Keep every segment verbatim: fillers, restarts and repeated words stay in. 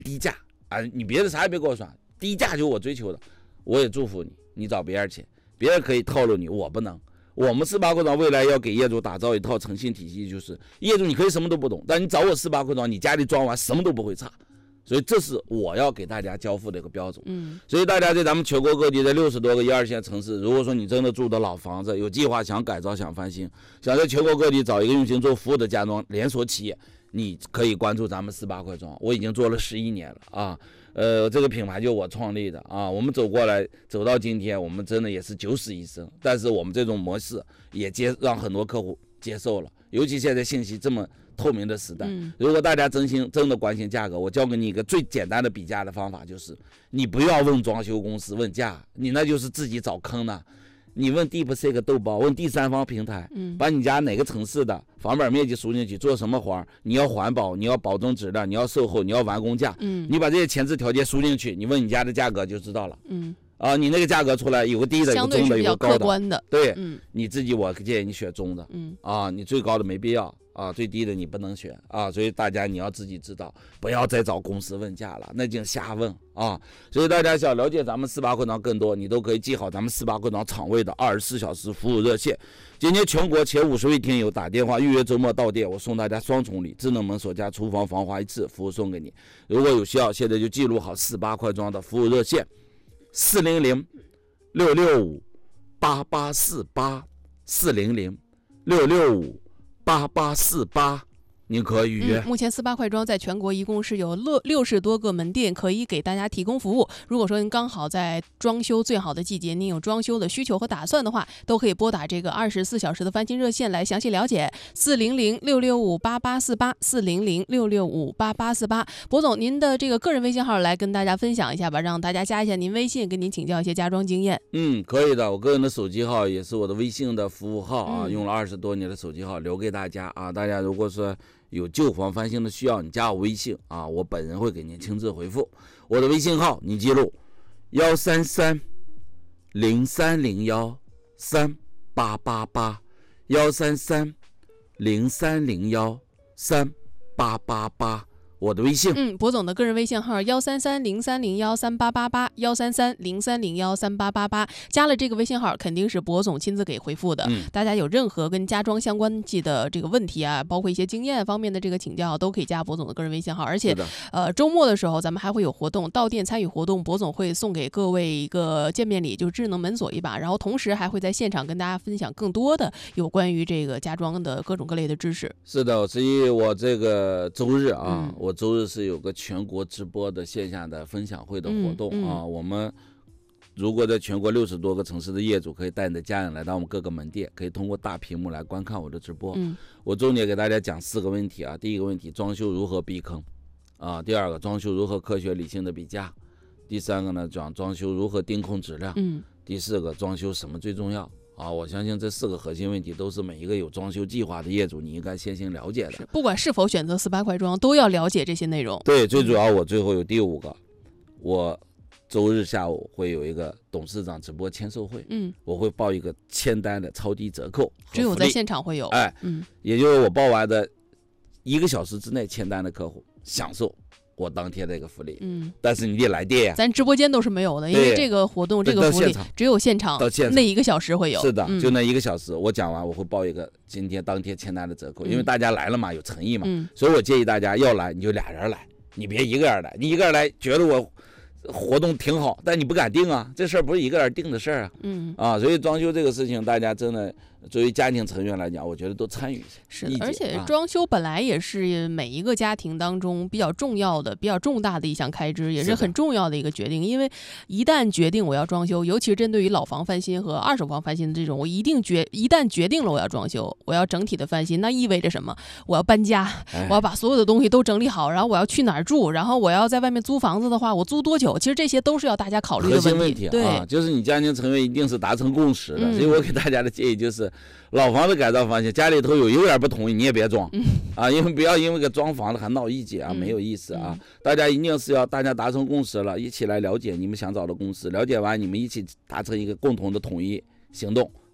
低价啊，你别的啥也别给我算，低价就是我追求的，我也祝福你，你找别人去，别人可以套路你，我不能。我们四八扩张未来要给业主打造一套诚信体系，就是业主你可以什么都不懂，但你找我四八扩张，你家里装完什么都不会差。所以这是我要给大家交付的一个标准。嗯，所以大家在咱们全国各地的六十多个一二线城市，如果说你真的住的老房子，有计划想改造、想翻新，想在全国各地找一个用心做服务的家装连锁企业，你可以关注咱们四八扩装。我已经做了十一年了啊，呃，这个品牌就我创立的啊。我们走过来走到今天，我们真的也是九死一生，但是我们这种模式也接让很多客户接受了，尤其现在信息这么透明的时代，如果大家真心真的关心价格，我教给你一个最简单的比价的方法，就是你不要问装修公司问价，你那就是自己找坑呢。你问 DeepSeek 豆包，问第三方平台，把你家哪个城市的房本面积输进去，做什么活，你要环保，你要保证质量，你要售后，你要完工价，你把这些前置条件输进去，你问你家的价格就知道了。嗯啊，你那个价格出来有个低的，有个中的，有个高的， 的对，嗯，你自己我建议你选中的，嗯啊，你最高的没必要啊，最低的你不能选啊，所以大家你要自己知道，不要再找公司问价了，那就瞎问啊。所以大家想了解咱们四八扩张更多，你都可以记好咱们四八扩张厂位的二十四小时服务热线。今天全国前五十位听友打电话预约周末到店，我送大家双重礼：智能门锁加厨房防滑一次服务送给你。如果有需要，现在就记录好四八扩张的服务热线。四零零六六五八八四八四零零六六五八八四八，您可以预约。 嗯、目前四八快装在全国一共是有六六十多个门店，可以给大家提供服务。如果说您刚好在装修最好的季节，您有装修的需求和打算的话，都可以拨打这个二十四小时的翻新热线来详细了解。四零零六六五八八四八四零零六六五八八四八。博总，您的这个个人微信号来跟大家分享一下吧，让大家加一下您微信，跟您请教一些家装经验。 嗯，可以的。我个人的手机号也是我的微信的服务号啊，嗯、用了二十多年的手机号留给大家啊。大家如果说有旧房翻新的需要，你加我微信啊，我本人会给您亲自回复。我的微信号你记录：幺三三零三零幺三八八八，幺三三零三零幺三八八八。我的微信， 嗯，博总的个人微信号幺三三零三零幺三八八八，幺三三零三零幺三八八八，加了这个微信号肯定是博总亲自给回复的。嗯、大家有任何跟家装相关系的这个问题啊，包括一些经验方面的这个请教，都可以加博总的个人微信号。而且，呃，周末的时候咱们还会有活动，到店参与活动，博总会送给各位一个见面礼，就是智能门锁一把，然后同时还会在现场跟大家分享更多的有关于这个家装的各种各类的知识。 是的，所以我这个周日啊，嗯、我周日是有个全国直播的线下的分享会的活动、嗯嗯、啊，我们如果在全国六十多个城市的业主可以带你的家人来到我们各个门店，可以通过大屏幕来观看我的直播。嗯、我重点给大家讲四个问题啊，第一个问题，装修如何避坑啊；第二个，装修如何科学理性的比价；第三个呢，讲装修如何盯控质量；嗯、第四个，装修什么最重要。啊，我相信这四个核心问题都是每一个有装修计划的业主你应该先行了解的， 不管是否选择四八快装都要了解这些内容。 对，最主要我最后有第五个，我周日下午会有一个董事长直播签售会，嗯，我会报一个签单的超低折扣， 只有在现场会有， 哎，嗯，也就是我报完的一个小时之内签单的客户享受我当天的一个福利，嗯，但是你得来电呀、啊， 咱直播间都是没有的，因为这个活动这个福利只有现场，那一个小时会有， 是的，嗯、就那一个小时，我讲完我会报一个今天当天签单的折扣，嗯、因为大家来了嘛，有诚意嘛，嗯、所以我建议大家要来你就俩人来，你别一个人来，你一个人来觉得我活动挺好，但你不敢定啊，这事儿不是一个人定的事儿啊，嗯啊，所以装修这个事情，大家真的作为家庭成员来讲，我觉得都参与一下。 是的，而且装修本来也是每一个家庭当中比较重要的、比较重大的一项开支，也是很重要的一个决定。因为一旦决定我要装修，尤其是针对于老房翻新和二手房翻新的这种，我一定决一旦决定了我要装修，我要整体的翻新，那意味着什么？我要搬家，哎、我要把所有的东西都整理好，然后我要去哪儿住，然后我要在外面租房子的话，我租多久？其实这些都是要大家考虑的问题。 核心问题对、 啊，就是你家庭成员一定是达成共识的。嗯、所以我给大家的建议就是。老房子改造房型，家里头有一个人不同意，你也别装、嗯、啊，因为不要因为个装房子还闹意见啊，嗯、没有意思啊。嗯、大家一定是要大家达成共识了，一起来了解你们想找的公司，了解完你们一起达成一个共同的统一行动，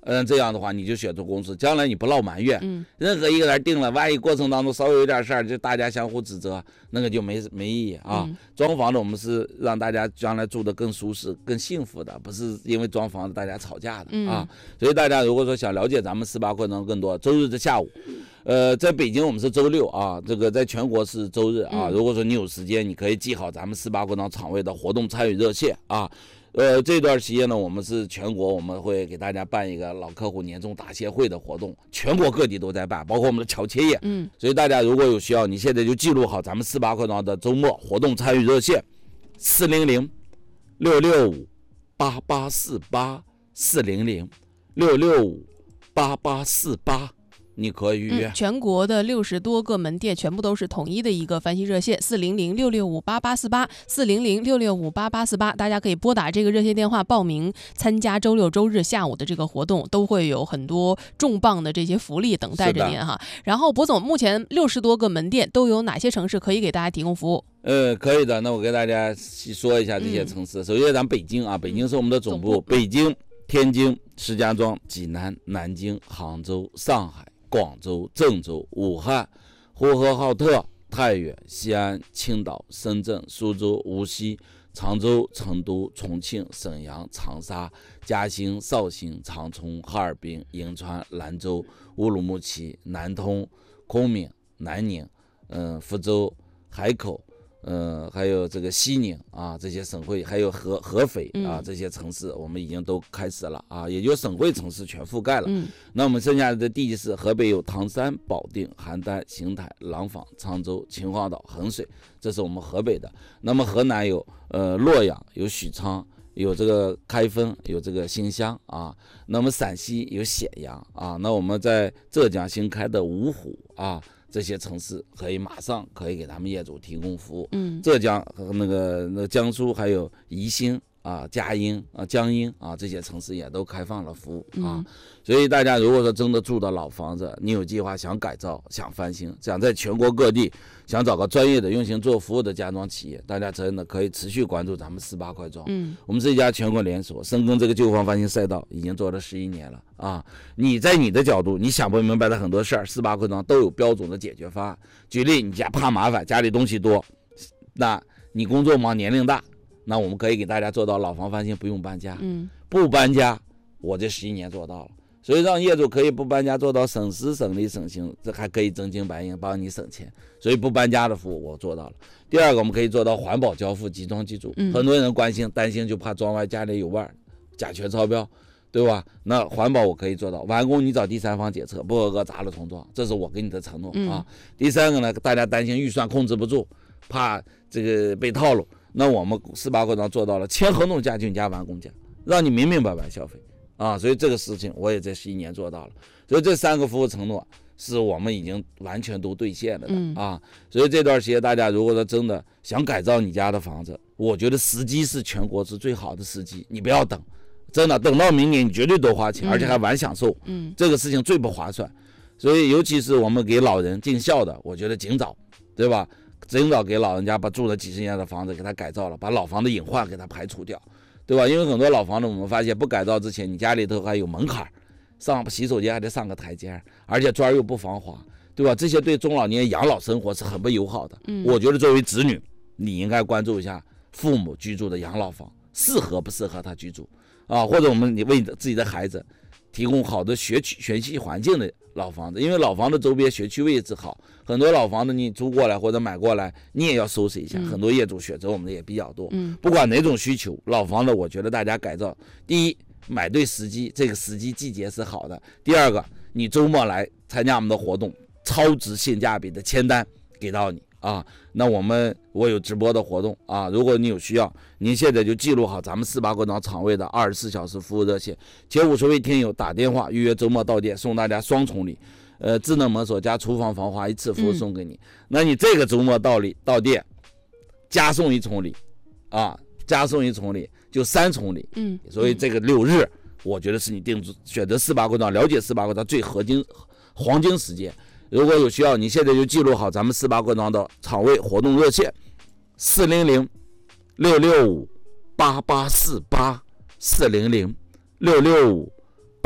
嗯，这样的话你就选择公司，将来你不落埋怨。 嗯， 任何一个人定了，万一过程当中稍微有点事儿，就大家相互指责，那个就没没意义啊。 嗯、 装房子我们是让大家将来住得更舒适、更幸福的，不是因为装房子大家吵架的、嗯、啊。所以大家如果说想了解咱们四八课程更多，周日的下午，呃，在北京我们是周六啊，这个在全国是周日啊。如果说你有时间，你可以记好咱们四八课程场位的活动参与热线啊。呃，这段时间呢，我们是全国，我们会给大家办一个老客户年终答谢会的活动，全国各地都在办，包括我们的乔切业。 嗯， 所以大家如果有需要，你现在就记录好咱们四八课程的周末活动参与热线：四零零六六五八八四八四零零六六五八八四八。你可以预约、 嗯、全国的六十多个门店全部都是统一的一个翻新热线四零零六六五八八四八四零零六六五八八四八，大家可以拨打这个热线电话报名参加周六周日下午的这个活动，都会有很多重磅的这些福利等待着您哈。然后博总，目前六十多个门店都有哪些城市可以给大家提供服务？ 呃，可以的，那我给大家细说一下这些城市。嗯、首先咱北京啊，北京是我们的总部，嗯、北京、天津、石家庄、济南、南京、杭州、上海、广州、郑州、武汉、呼和浩特、太原、西安、青岛、深圳、苏州、无锡、常州、成都、重庆、沈阳、长沙、嘉兴、绍兴、长春、哈尔滨、银川、兰州、乌鲁木齐、南通、昆明、南宁、嗯、福州、海口。嗯，还有这个西宁啊，这些省会，还有合合肥啊，这些城市我们已经都开始了啊，也就省会城市全覆盖了。嗯，那我们剩下的地级市，河北有唐山、保定、邯郸、邢台、廊坊、沧州、秦皇岛、衡水，这是我们河北的。那么河南有呃洛阳、有许昌、有这个开封、有这个新乡啊。那么陕西有咸阳啊。那我们在浙江新开的芜湖啊。这些城市可以马上可以给他们业主提供服务。嗯，浙江和那个那江苏还有宜兴啊、嘉兴啊、江阴啊这些城市也都开放了服务啊。嗯、所以大家如果说真的住的老房子，你有计划想改造、想翻新，想在全国各地想找个专业的用心做服务的家装企业，大家真的可以持续关注咱们四八快装。嗯，我们是一家全国连锁，深耕这个旧房翻新赛道已经做了十一年了啊。你在你的角度，你想不明白的很多事儿，四八快装都有标准的解决方案。举例，你家怕麻烦，家里东西多，那你工作忙，年龄大。那我们可以给大家做到老房翻新不用搬家，嗯，不搬家，我这十一年做到了，所以让业主可以不搬家做到省时省力省心，这还可以真金白银帮你省钱，所以不搬家的服务我做到了。第二个，我们可以做到环保交付，即装即住，嗯、很多人关心担心就怕装完家里有味儿，甲醛超标，对吧？那环保我可以做到，完工你找第三方检测，不合格砸了重装，这是我给你的承诺、嗯、啊。第三个呢，大家担心预算控制不住，怕这个被套路。那我们四八快装做到了签合同价均价完工价，让你明明白白消费啊！所以这个事情我也在十一年做到了。所以这三个服务承诺是我们已经完全都兑现了的、嗯、啊！所以这段时间大家如果说真的想改造你家的房子，我觉得时机是全国是最好的时机，你不要等，真的等到明年你绝对多花钱，而且还晚享受。嗯，这个事情最不划算。所以尤其是我们给老人尽孝的，我觉得尽早，对吧？尽早给老人家把住了几十年的房子给他改造了，把老房的隐患给他排除掉，对吧？因为很多老房子我们发现不改造之前，你家里头还有门槛，上洗手间还得上个台阶，而且砖又不防滑，对吧？这些对中老年养老生活是很不友好的。嗯，我觉得作为子女，你应该关注一下父母居住的养老房适合不适合他居住啊，或者我们你为自己的孩子提供好的学区学习环境的老房子，因为老房子周边学区位置好，很多老房子你租过来或者买过来，你也要收拾一下。嗯、很多业主选择我们的也比较多。嗯，不管哪种需求，老房子我觉得大家改造，第一买对时机，这个时机季节是好的；第二个，你周末来参加我们的活动，超值性价比的签单给到你啊。那我们我有直播的活动啊，如果你有需要，您现在就记录好咱们四八快装场位的二十四小时服务热线，前五十位听友打电话预约周末到店，送大家双重礼，呃，智能门锁加厨房防滑一次服务送给你。嗯、那你这个周末到礼到店，加送一重礼，啊，加送一重礼就三重礼。嗯，所以这个六日，我觉得是你定制选择四八快装、了解四八快装最核心黄金时间。如果有需要，你现在就记录好咱们四八快装的场位活动热线：四零零六六五八八四八，四零零六六五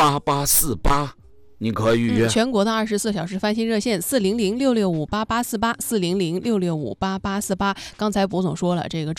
八八四八。你可以预约、 嗯、全国的二十四小时翻新热线四零零六六五八八四八四零零六六五八八四八。刚才博总说了，这个